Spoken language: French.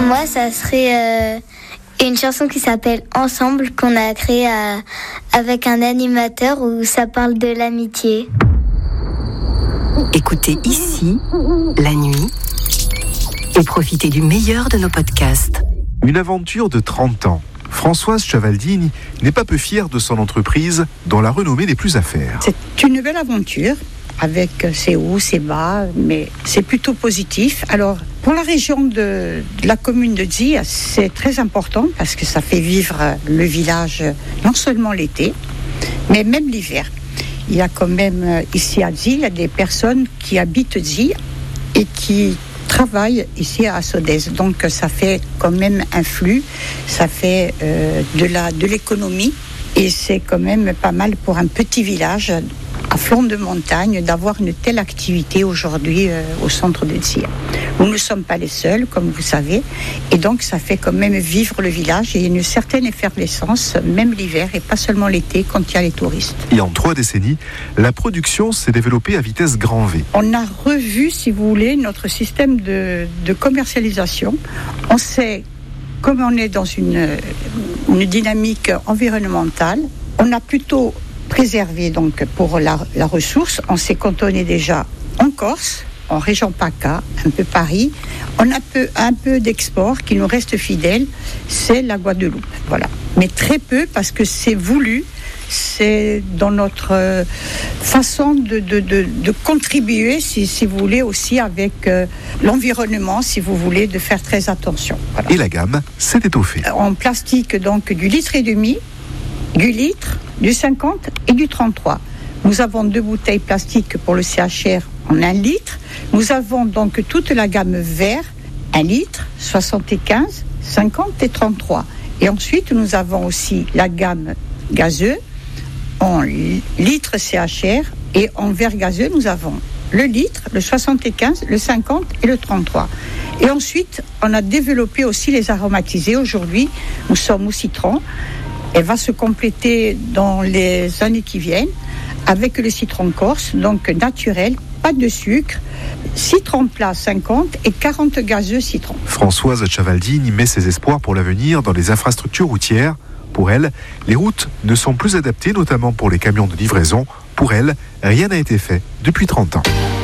Moi, ça serait une chanson qui s'appelle Ensemble, qu'on a créée avec un animateur où ça parle de l'amitié. Écoutez ici, la nuit, et profitez du meilleur de nos podcasts. Une aventure de 30 ans. Françoise Ciavaldini n'est pas peu fière de son entreprise, dont la renommée n'est plus à faire. C'est une nouvelle aventure, avec ses hauts, ses bas, mais c'est plutôt positif. Alors, pour la région de la commune de Zi, c'est très important parce que ça fait vivre le village non seulement l'été, mais même l'hiver. Il y a quand même, ici à Zi, il y a des personnes qui habitent Zi et qui travaillent ici à Sodez. Donc, ça fait quand même un flux, ça fait de l'économie et c'est quand même pas mal pour un petit village à flanc de montagne d'avoir une telle activité aujourd'hui au centre de Zi. Nous ne sommes pas les seuls, comme vous savez, et donc ça fait quand même vivre le village et il y a une certaine effervescence, même l'hiver et pas seulement l'été quand il y a les touristes. Et en 3 décennies, la production s'est développée à vitesse grand V. On a revu, si vous voulez, notre système de commercialisation. On sait, comme on est dans une dynamique environnementale, on a plutôt préservé donc pour la ressource. On s'est cantonné déjà en Corse, en région PACA, un peu Paris. On a un peu d'export qui nous reste fidèle, c'est la Guadeloupe. Voilà. Mais très peu parce que c'est voulu, c'est dans notre façon de contribuer, si vous voulez, aussi avec l'environnement, si vous voulez, de faire très attention. Voilà. Et la gamme s'est étoffée. En plastique, donc, du 1,5 litre, du litre, du 50 et du 33. Nous avons 2 bouteilles plastiques pour le CHR en 1 litre. Nous avons donc toute la gamme vert, 1 litre, 75, 50 et 33. Et ensuite, nous avons aussi la gamme gazeux en litre CHR et en verre gazeux, nous avons le litre, le 75, le 50 et le 33. Et ensuite, on a développé aussi les aromatisés. Aujourd'hui, nous sommes au citron. Elle va se compléter dans les années qui viennent avec le citron corse, donc naturel, pas de sucre, citron plat 50 et 40 gazeux citron. Françoise Ciavaldini met ses espoirs pour l'avenir dans les infrastructures routières. Pour elle, les routes ne sont plus adaptées, notamment pour les camions de livraison. Pour elle, rien n'a été fait depuis 30 ans.